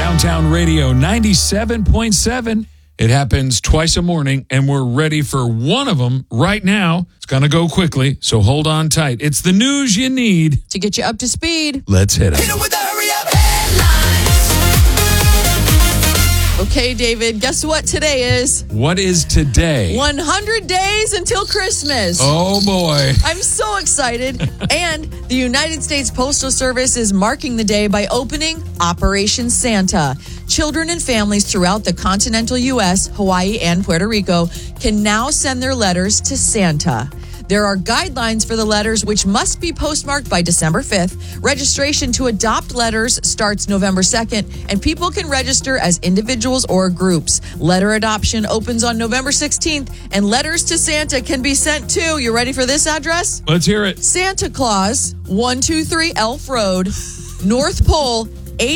Downtown Radio 97.7. It happens twice a morning, and we're ready for one of them right now. It's going to go quickly, so hold on tight. It's the news you need to get you up to speed. Let's hit it. Hit it with the hurry up headlines. Okay, David, guess what today is? What is today? 100 days until Christmas. Oh, boy. I'm so excited. And the United States Postal Service is marking the day by opening Operation Santa. Children and families throughout the continental U.S., Hawaii, and Puerto Rico can now send their letters to Santa. There are guidelines for the letters, which must be postmarked by December 5th. Registration to adopt letters starts November 2nd, and people can register as individuals or groups. Letter adoption opens on November 16th, and letters to Santa can be sent to, you ready for this address? Let's hear it. Santa Claus, 123 Elf Road, North Pole,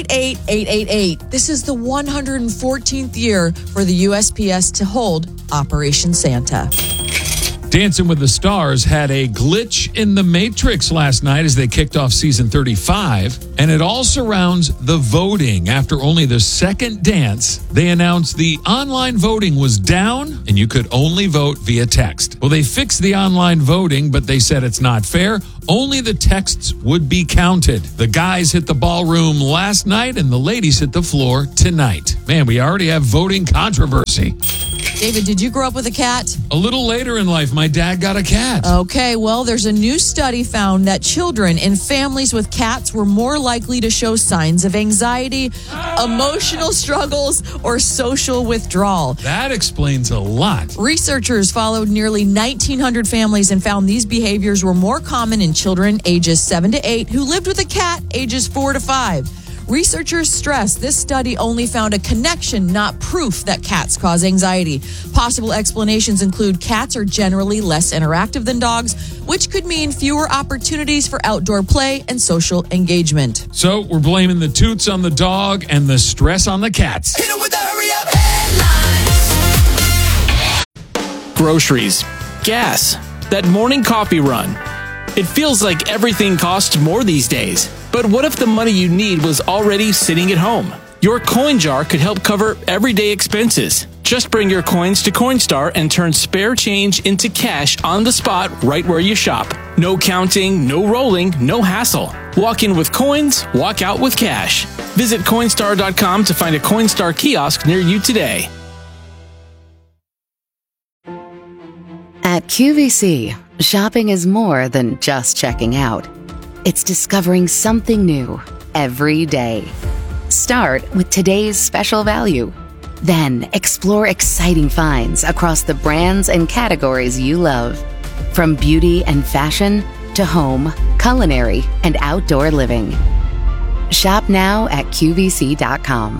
88888. This is the 114th year for the USPS to hold Operation Santa. Dancing with the Stars had a glitch in the Matrix last night as they kicked off season 35, and it all surrounds the voting. After only the second dance, they announced the online voting was down and you could only vote via text. Well, they fixed the online voting, but they said it's not fair. Only the texts would be counted. The guys hit the ballroom last night and the ladies hit the floor tonight. Man, we already have voting controversy. David, did you grow up with a cat? A little later in life, my dad got a cat. Okay, well, there's a new study found that children in families with cats were more likely to show signs of anxiety, emotional struggles, or social withdrawal. That explains a lot. Researchers followed nearly 1,900 families and found these behaviors were more common in children ages 7 to 8 who lived with a cat ages 4 to 5. Researchers stress this study only found a connection, not proof that cats cause anxiety. Possible explanations include cats are generally less interactive than dogs, which could mean fewer opportunities for outdoor play and social engagement. So we're blaming the toots on the dog and the stress on the cats. Hit it with the hurry up headlines. Groceries, gas, that morning coffee run. It feels like everything costs more these days. But what if the money you need was already sitting at home? Your coin jar could help cover everyday expenses. Just bring your coins to Coinstar and turn spare change into cash on the spot right where you shop. No counting, no rolling, no hassle. Walk in with coins, walk out with cash. Visit Coinstar.com to find a Coinstar kiosk near you today. At QVC, shopping is more than just checking out. It's discovering something new every day. Start with today's special value. Then explore exciting finds across the brands and categories you love. From beauty and fashion to home, culinary, and outdoor living. Shop now at QVC.com.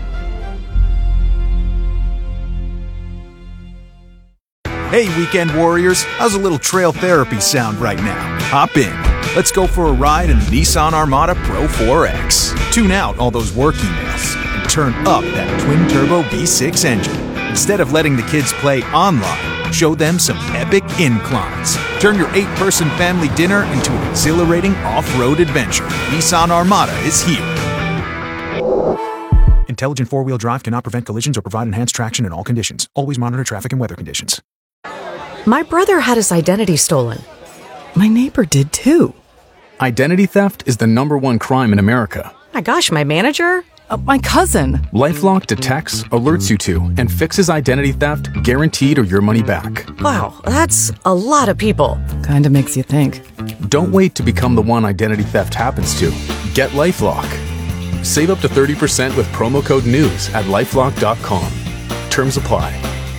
Hey, weekend warriors, how's a little trail therapy sound right now? Hop in. Let's go for a ride in the Nissan Armada Pro 4X. Tune out all those work emails and turn up that twin-turbo V6 engine. Instead of letting the kids play online, show them some epic inclines. Turn your 8-person family dinner into an exhilarating off-road adventure. Nissan Armada is here. Intelligent four-wheel drive cannot prevent collisions or provide enhanced traction in all conditions. Always monitor traffic and weather conditions. My brother had his identity stolen. My neighbor did too. Identity theft is the #1 crime in America. My gosh, my manager? My cousin. LifeLock detects, alerts you to, and fixes identity theft guaranteed or your money back. Wow, that's a lot of people. Kinda makes you think. Don't wait to become the one identity theft happens to. Get LifeLock. Save up to 30% with promo code NEWS at LifeLock.com. Terms apply.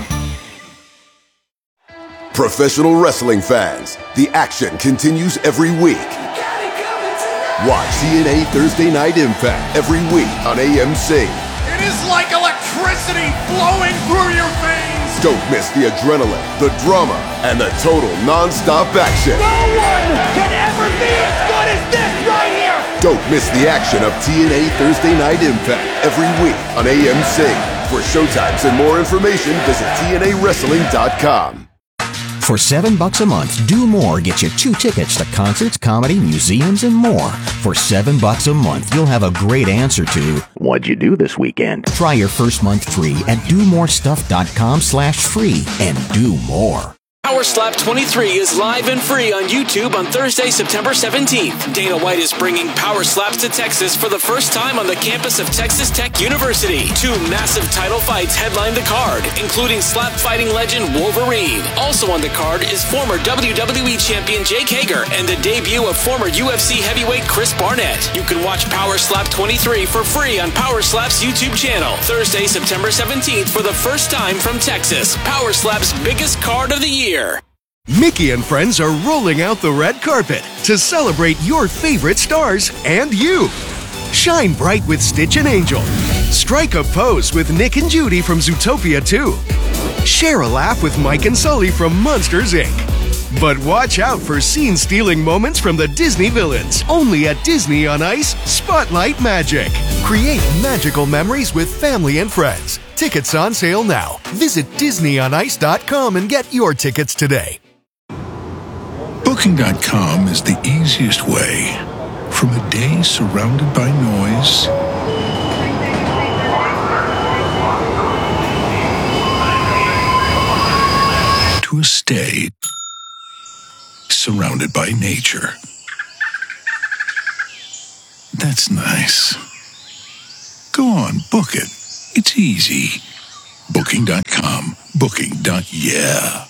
Professional wrestling fans, the action continues every week. Watch TNA Thursday Night Impact every week on AMC. It is like electricity flowing through your veins. Don't miss the adrenaline, the drama, and the total non-stop action. No one can ever be as good as this right here. Don't miss the action of TNA Thursday Night Impact every week on AMC. For showtimes and more information, visit TNAWrestling.com. For $7 a month, Do More gets you 2 tickets to concerts, comedy, museums, and more. For $7 a month, you'll have a great answer to, what'd you do this weekend? Try your first month free at domorestuff.com/free and do more. Power Slap 23 is live and free on YouTube on Thursday, September 17th. Dana White is bringing Power Slaps to Texas for the first time on the campus of Texas Tech University. 2 massive title fights headline the card, including slap fighting legend Wolverine. Also on the card is former WWE champion Jake Hager and the debut of former UFC heavyweight Chris Barnett. You can watch Power Slap 23 for free on Power Slap's YouTube channel. Thursday, September 17th for the first time from Texas. Power Slap's biggest card of the year. Mickey and friends are rolling out the red carpet to celebrate your favorite stars and you. Shine bright with Stitch and Angel. Strike a pose with Nick and Judy from Zootopia 2. Share a laugh with Mike and Sully from Monsters, Inc. But watch out for scene-stealing moments from the Disney villains. Only at Disney on Ice Spotlight Magic. Create magical memories with family and friends. Tickets on sale now. Visit DisneyOnIce.com and get your tickets today. Booking.com is the easiest way from a day surrounded by noise to a stay surrounded by nature. That's nice. Go on, book it. It's easy. Booking.com. Booking.yeah.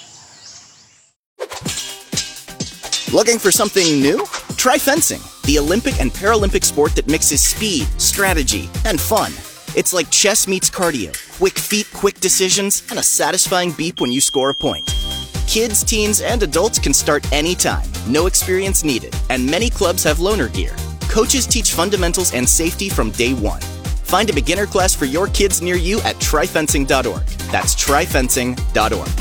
Looking for something new? Try fencing, the Olympic and Paralympic sport that mixes speed, strategy, and fun. It's like chess meets cardio. Quick feet, quick decisions, and a satisfying beep when you score a point. Kids, teens, and adults can start anytime. No experience needed. And many clubs have loaner gear. Coaches teach fundamentals and safety from day one. Find a beginner class for your kids near you at tryfencing.org. That's tryfencing.org.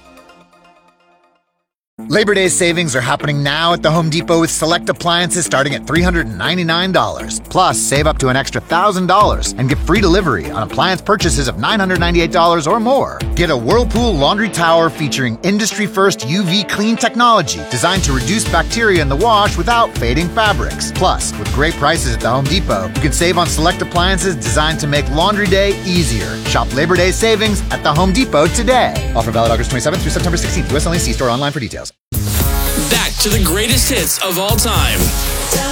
Labor Day savings are happening now at the Home Depot with select appliances starting at $399. Plus, save up to an extra $1,000 and get free delivery on appliance purchases of $998 or more. Get a Whirlpool laundry tower featuring industry-first UV clean technology designed to reduce bacteria in the wash without fading fabrics. Plus, with great prices at the Home Depot, you can save on select appliances designed to make laundry day easier. Shop Labor Day savings at the Home Depot today. Offer valid August 27th through September 16th. U.S. only. See store online for details. Back to the greatest hits of all time.